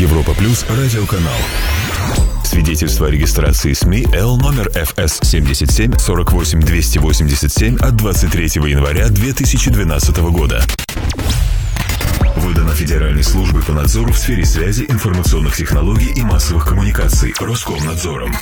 Европа Плюс радиоканал. Свидетельство о регистрации СМИ Л номер ФС 77 48 287 от 23 января 2012 года. Выдано Федеральной службой по надзору в сфере связи, информационных технологий и массовых коммуникаций Роскомнадзором.